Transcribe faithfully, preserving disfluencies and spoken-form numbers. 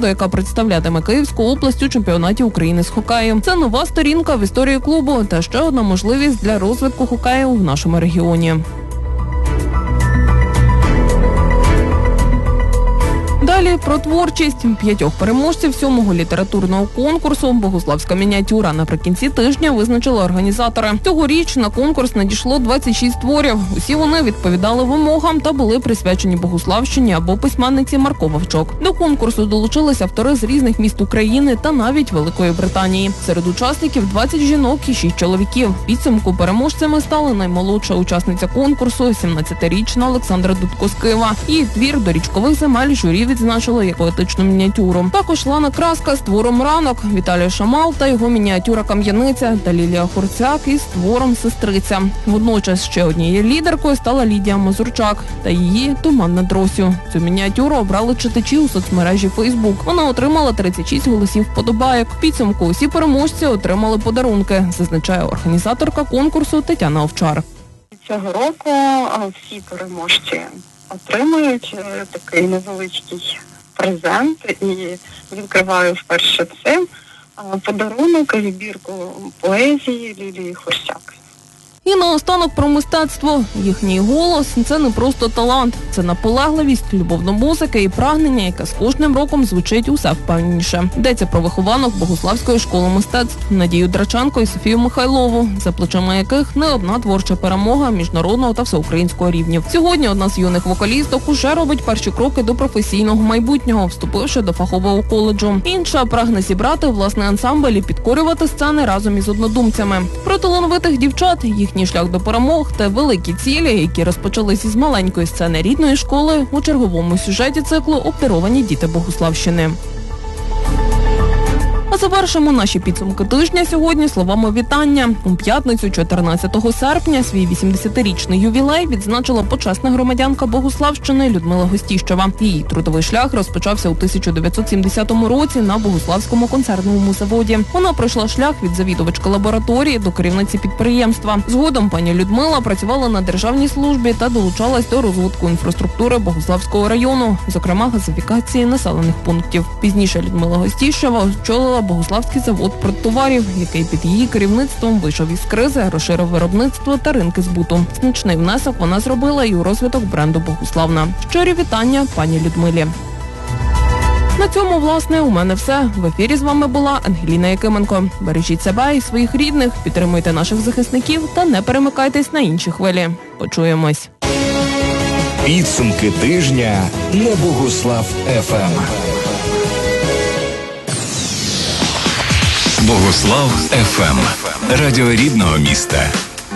команду, яка представлятиме Київську область у чемпіонаті України з хокею. Це нова сторінка в історії клубу та ще одна можливість для розвитку хокею в нашому регіоні. Далі про творчість. П'ятьох переможців сьомого літературного конкурсу «Богуславська мініатюра» наприкінці тижня визначили організатори. Цьогоріч на конкурс надійшло двадцять шість творів. Усі вони відповідали вимогам та були присвячені Богуславщині або письменниці Марко Вовчок. До конкурсу долучилися автори з різних міст України та навіть Великої Британії. Серед учасників двадцять жінок і шість чоловіків. Підсумку переможцями стала наймолодша учасниця конкурсу – сімнадцятирічна Олександра Дудко з Києва. Її твір «До річкових земель» журі відзначили як поетичну мініатюру. Також Лана Краска з твором «Ранок», Віталій Шамал та його мініатюра «Кам'яниця» та Лілія Хорцяк із твором «Сестриця». Водночас ще однією лідеркою стала Лідія Мазурчак та її «Туман над Росю». Цю мініатюру обрали читачі у соцмережі Фейсбук. Вона отримала тридцять шість голосів вподобайок. В підсумку усі переможці отримали подарунки, зазначає організаторка конкурсу Тетяна Овчар. Цього року всі переможці отримують такий невеличкий презент і відкриваю вперше це подарунок, збірку поезії Лілії Хорцяк. І наостанок про мистецтво. Їхній голос – це не просто талант, це наполегливість, любов до музики і прагнення, яке з кожним роком звучить усе впевненіше. Йдеться про вихованок Богуславської школи мистецтв Надію Драченко і Софію Михайлову, за плечима яких не одна творча перемога міжнародного та всеукраїнського рівнів. Сьогодні одна з юних вокалісток уже робить перші кроки до професійного майбутнього, вступивши до фахового коледжу. Інша прагне зібрати власний ансамбль і підкорювати сцени разом із однодумцями. Про талановитих дівчат, їх Їхній шлях до перемог та великі цілі, які розпочалися з маленької сцени рідної школи, у черговому сюжеті циклу «Обдаровані діти Богуславщини». А завершимо наші підсумки тижня сьогодні словами вітання. У п'ятницю, чотирнадцятого серпня, свій вісімдесятирічний ювілей відзначила почесна громадянка Богуславщини Людмила Гостіщева. Її трудовий шлях розпочався у тисяча дев'ятсот сімдесятому році на Богуславському консервному заводі. Вона пройшла шлях від завідувачки лабораторії до керівниці підприємства. Згодом пані Людмила працювала на державній службі та долучалась до розвитку інфраструктури Богуславського району, зокрема газифікації населених пунктів. Пізніше Людмила Гостіщева очолила Богуславський завод продтоварів, який під її керівництвом вийшов із кризи, розширив виробництво та ринки збуту. Значний внесок вона зробила і у розвиток бренду «Богуславна». Щирі вітання пані Людмилі. На цьому, власне, у мене все. В ефірі з вами була Ангеліна Якименко. Бережіть себе і своїх рідних, підтримуйте наших захисників та не перемикайтесь на інші хвилі. Почуємось. Підсумки тижня на Богуслав еф ем. Богуслав еф ем. Радіо рідного міста.